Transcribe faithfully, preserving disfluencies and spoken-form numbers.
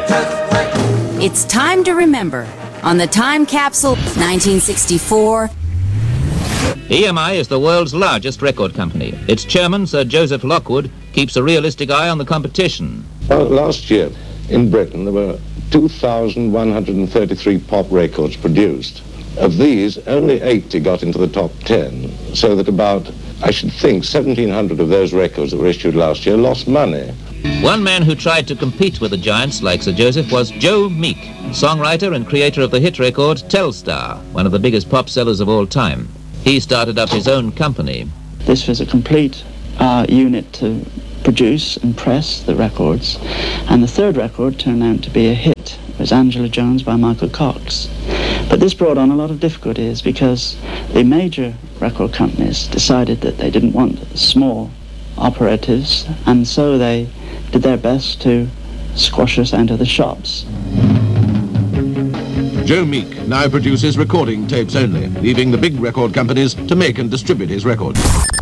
It's time to remember on the Time Capsule nineteen sixty-four. E M I is the world's largest record company. Its chairman, Sir Joseph Lockwood, keeps a realistic eye on the competition. Well, last year in Britain there were two thousand one hundred thirty-three pop records produced. Of these, only eighty got into the top ten, so that about, I should think, seventeen hundred of those records that were issued last year lost money. One man who tried to compete with the giants like Sir Joseph was Joe Meek, songwriter and creator of the hit record Telstar, one of the biggest pop sellers of all time. He started up his own company. This was a complete uh, unit to produce and press the records, and the third record turned out to be a hit. It was Angela Jones by Michael Cox. But this brought on a lot of difficulties because the major record companies decided that they didn't want small operatives, and so they did their best to squash us out of the shops. Joe Meek now produces recording tapes only, leaving the big record companies to make and distribute his records.